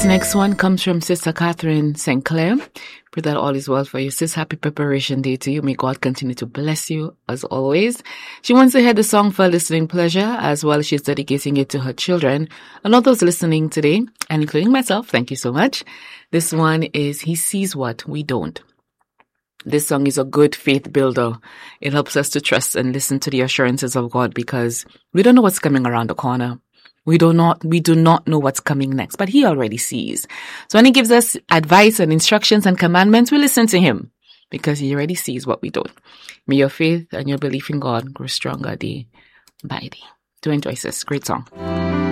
This next one comes from Sister Catherine St. Clair. Pray that all is well for you. Sis, happy preparation day to you. May God continue to bless you as always. She wants to hear the song for listening pleasure, as well as she's dedicating it to her children and all those listening today, and including myself. Thank you so much. This one is He Sees What We Don't. This song is a good faith builder. It helps us to trust and listen to the assurances of God because we don't know what's coming around the corner. We do not know what's coming next, but He already sees. So when He gives us advice and instructions and commandments, we listen to Him because He already sees what we don't. May your faith and your belief in God grow stronger day by day. Do enjoy this great song.